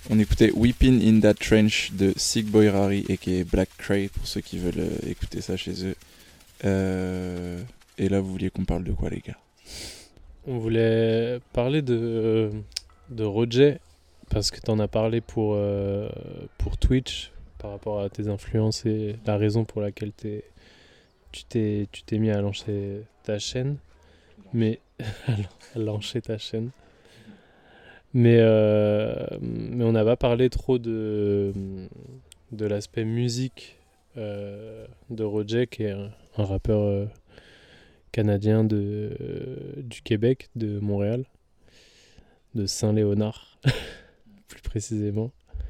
On écoutait Weeping in That Trench de Sick Boy Rari et qui est Black Cray pour ceux qui veulent écouter ça chez eux. Et là, vous vouliez qu'on parle de quoi, les gars? On voulait parler de Roger, parce que t'en as parlé pour Twitch, par rapport à tes influences et la raison pour laquelle tu t'es mis à lancer ta chaîne. Mais à lancer ta chaîne. Mais on n'a pas parlé trop de l'aspect musique de Roger, qui est un rappeur canadien du Québec, de Montréal, de Saint-Léonard, plus précisément.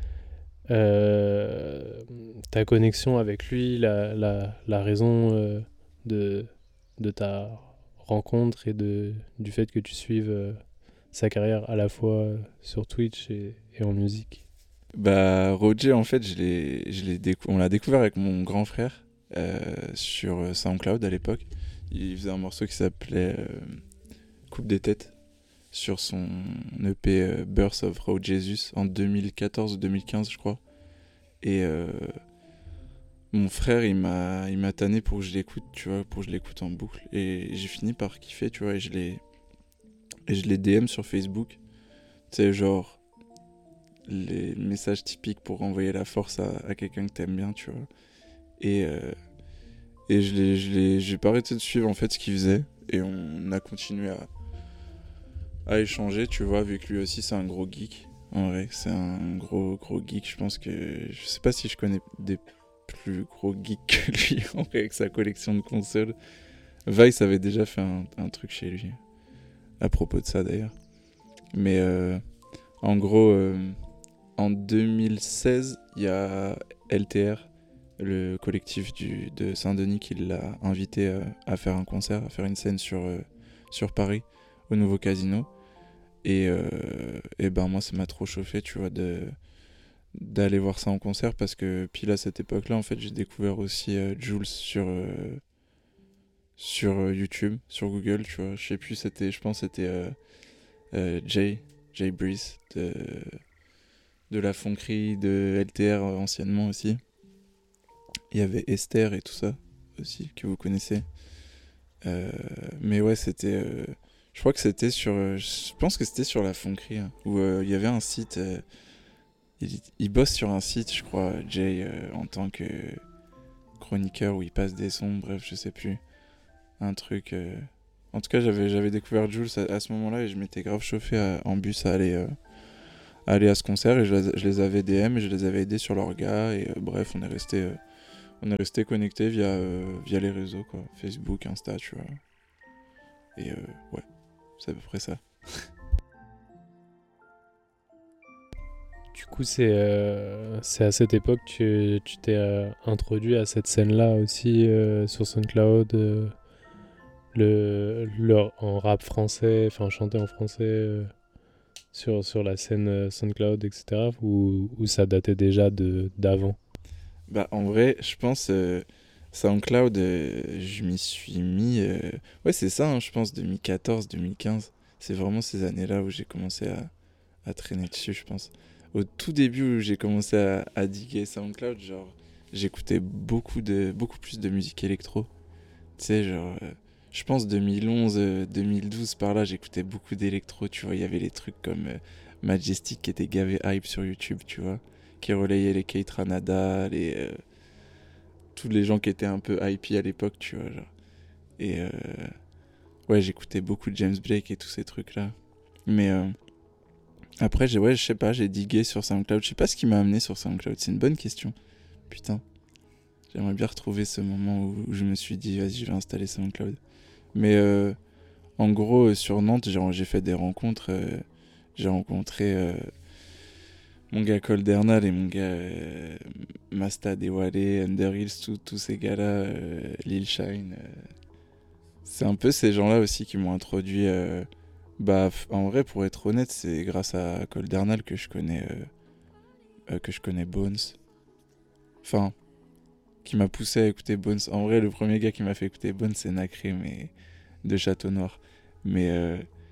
Ta connexion avec lui, la raison de, de ta rencontre et du fait que tu suives sa carrière à la fois sur Twitch et en musique. Bah, Roger, en fait, on l'a découvert avec mon grand frère sur SoundCloud à l'époque. Il faisait un morceau qui s'appelait Coupe des têtes sur son EP Birth of Raw Jesus en 2014 ou 2015, je crois. Et mon frère, il m'a tanné pour que je l'écoute, tu vois, pour que je l'écoute en boucle. Et j'ai fini par kiffer, tu vois, et je l'ai DM sur Facebook. Tu sais, genre, les messages typiques pour envoyer la force à quelqu'un que t'aimes bien, tu vois. Et, euh, et j'ai pas arrêté de suivre en fait ce qu'il faisait. Et on a continué à échanger, tu vois, vu que lui aussi c'est un gros geek. En vrai, c'est un gros geek. Je pense que. Je sais pas si je connais des plus gros geeks que lui, en vrai, avec sa collection de consoles. Vice avait déjà fait un truc chez lui. À propos de ça d'ailleurs. Mais en gros, en 2016, il y a LTR, le collectif de Saint-Denis, qui l'a invité à faire un concert, à faire une scène sur Paris, au nouveau Casino. Et ben moi, ça m'a trop chauffé, tu vois, d'aller voir ça en concert, parce que pile à cette époque-là, en fait, j'ai découvert aussi Jules sur YouTube, sur Google, tu vois. Je sais plus, je pense que c'était Jay Breeze de la Fonquerie, de LTR anciennement aussi. Il y avait Esther et tout ça aussi, que vous connaissez. Mais ouais, c'était. Je crois que c'était sur. Je pense que c'était sur la Fonquerie, hein, où il y avait un site. Il bosse sur un site, je crois, Jay, en tant que chroniqueur où il passe des sons, bref, je sais plus. Un truc. En tout cas, j'avais découvert Jules à ce moment-là et je m'étais grave chauffé en bus à aller à ce concert et je les avais DM et je les avais aidés sur leur gars et bref, on est resté connectés via les réseaux, quoi. Facebook, Insta, tu vois. Et ouais, c'est à peu près ça. Du coup, c'est à cette époque que tu t'es introduit à cette scène-là aussi sur SoundCloud, en rap français, enfin chanté en français sur la scène SoundCloud, etc. Ou ça datait déjà d'avant. Bah, en vrai, je pense, SoundCloud, je m'y suis mis. Ouais, c'est ça, hein, je pense, 2014, 2015. C'est vraiment ces années-là où j'ai commencé à traîner dessus, je pense. Au tout début où j'ai commencé à diguer SoundCloud, genre, j'écoutais beaucoup plus de musique électro. Tu sais, genre, je pense 2011, 2012, par là, j'écoutais beaucoup d'électro, tu vois. Il y avait les trucs comme Majestic qui était gavé hype sur YouTube, tu vois. Qui relayait les Kate Ranada, tous les gens qui étaient un peu hype à l'époque, tu vois. Genre. Et ouais, j'écoutais beaucoup de James Blake et tous ces trucs-là. Mais après, ouais, je sais pas, j'ai digué sur SoundCloud. Je sais pas ce qui m'a amené sur SoundCloud, c'est une bonne question. Putain, j'aimerais bien retrouver ce moment où je me suis dit, vas-y, je vais installer SoundCloud. Mais en gros, sur Nantes, j'ai fait des rencontres. J'ai rencontré mon gars Coldernal et mon gars Masta Dewale, Under Hills, tous ces gars-là, Lil Shine. C'est un peu ces gens-là aussi qui m'ont introduit. Bah, en vrai, pour être honnête, c'est grâce à Coldernal que je connais Bones. Enfin, qui m'a poussé à écouter Bones. En vrai, le premier gars qui m'a fait écouter Bones, c'est Nacré, mais de Château Noir. Mais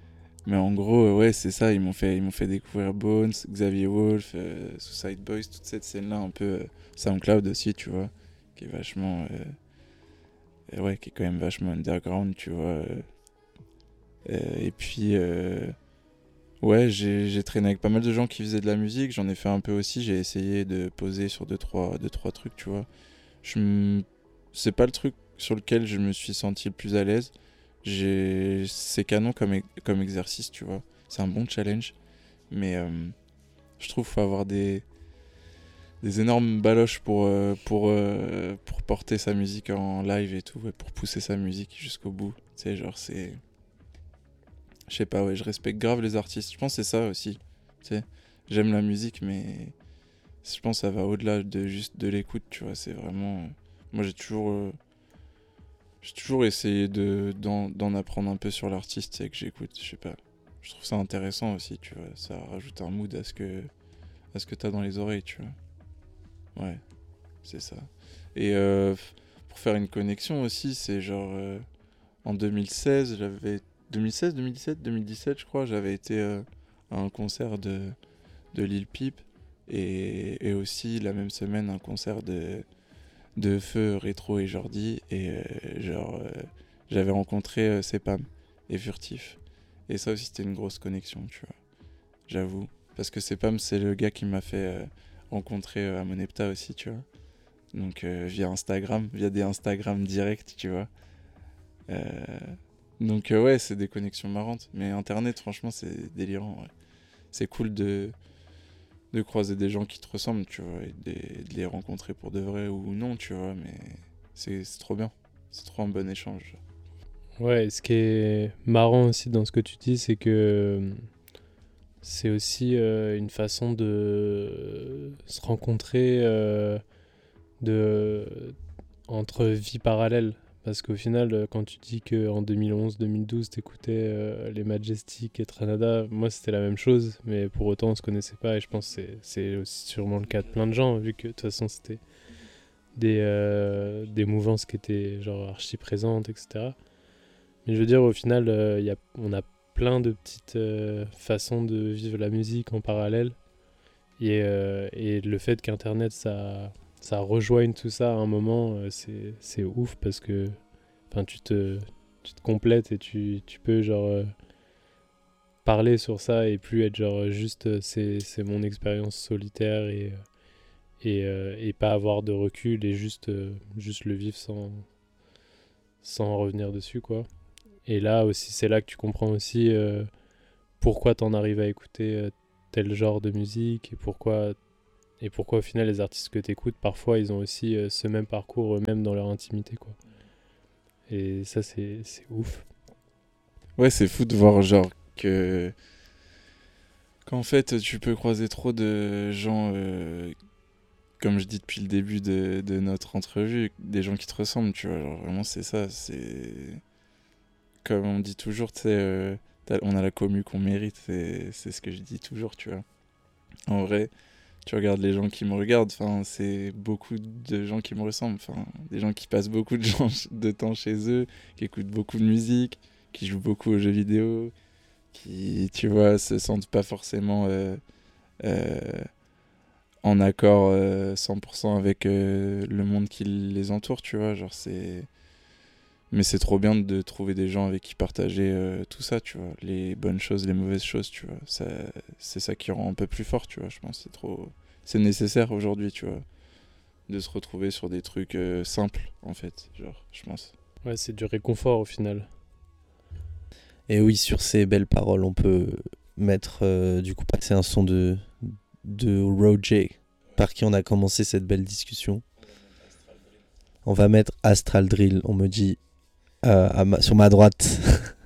Mais en gros, ouais, c'est ça, ils m'ont fait découvrir Bones, Xavier Wolf, Suicide Boys, toute cette scène-là, un peu SoundCloud aussi, tu vois, qui est vachement, ouais, qui est quand même vachement underground, tu vois. Et puis, ouais, j'ai traîné avec pas mal de gens qui faisaient de la musique, j'en ai fait un peu aussi, j'ai essayé de poser sur deux, trois trucs, tu vois. C'est pas le truc sur lequel je me suis senti le plus à l'aise. C'est canon comme exercice, tu vois. C'est un bon challenge, mais je trouve qu'il faut avoir des énormes baloches pour porter sa musique en live et tout, et pour pousser sa musique jusqu'au bout. Tu sais, genre, c'est. Je sais pas, ouais, je respecte grave les artistes. Je pense que c'est ça aussi. Tu sais, j'aime la musique, mais je pense que ça va au-delà de juste de l'écoute, tu vois. C'est vraiment. Moi, j'ai toujours essayé d'en apprendre un peu sur l'artiste, c'est que j'écoute, je sais pas. Je trouve ça intéressant aussi, tu vois. Ça rajoute un mood à ce que t'as dans les oreilles, tu vois. Ouais, c'est ça. Et pour faire une connexion aussi, c'est genre en 2016, 2017, je crois, j'avais été à un concert de Lil Peep et aussi la même semaine un concert de Feu, Rétro et Jordi et j'avais rencontré Sepam et Furtif et ça aussi c'était une grosse connexion, tu vois, j'avoue, parce que Sepam c'est le gars qui m'a fait rencontrer Amonepta aussi, tu vois, donc via Instagram, via des Instagram directs, tu vois. Euh, donc ouais, c'est des connexions marrantes, mais internet franchement c'est délirant, ouais. C'est cool de croiser des gens qui te ressemblent, tu vois, et de les rencontrer pour de vrai ou non, tu vois, mais c'est trop bien. C'est trop un bon échange. Ouais, ce qui est marrant aussi dans ce que tu dis, c'est que c'est aussi une façon de se rencontrer de, entre vies parallèles. Parce qu'au final, quand tu dis qu'en 2011-2012, t'écoutais les Majestic et Tranada, moi c'était la même chose, mais pour autant on se connaissait pas, et je pense que c'est aussi sûrement le cas de plein de gens, vu que de toute façon c'était des mouvances qui étaient genre archi présentes, etc. Mais je veux dire, au final, on a plein de petites façons de vivre la musique en parallèle. Et le fait qu'Internet, ça rejoigne tout ça à un moment, c'est ouf parce que tu te complètes et tu peux genre parler sur ça et plus être genre juste c'est mon expérience solitaire et pas avoir de recul et juste le vivre sans revenir dessus, quoi. Et là aussi, c'est là que tu comprends aussi pourquoi t'en arrives à écouter tel genre de musique et pourquoi au final les artistes que t'écoutes, parfois ils ont aussi ce même parcours eux-mêmes dans leur intimité, quoi. Et ça, c'est ouf. Ouais, c'est fou de voir genre que qu'en fait tu peux croiser trop de gens, comme je dis depuis le début de notre entrevue, des gens qui te ressemblent, tu vois. Genre vraiment c'est ça, c'est comme on dit toujours, tu sais, on a la commu qu'on mérite, c'est ce que je dis toujours, tu vois. En vrai, tu regardes les gens qui me regardent, enfin, c'est beaucoup de gens qui me ressemblent, enfin, des gens qui passent beaucoup de temps chez eux, qui écoutent beaucoup de musique, qui jouent beaucoup aux jeux vidéo, qui, tu vois, se sentent pas forcément euh, en accord 100% avec le monde qui les entoure, tu vois, genre c'est. Mais c'est trop bien de trouver des gens avec qui partager tout ça, tu vois, les bonnes choses, les mauvaises choses, tu vois, c'est ça qui rend un peu plus fort, tu vois, je pense, c'est nécessaire aujourd'hui, tu vois, de se retrouver sur des trucs simples, en fait, genre, je pense. Ouais, c'est du réconfort au final. Et oui, sur ces belles paroles, on peut mettre, du coup, passer un son de Roger, par qui on a commencé cette belle discussion. On va mettre Astral Drill, on me dit sur ma droite.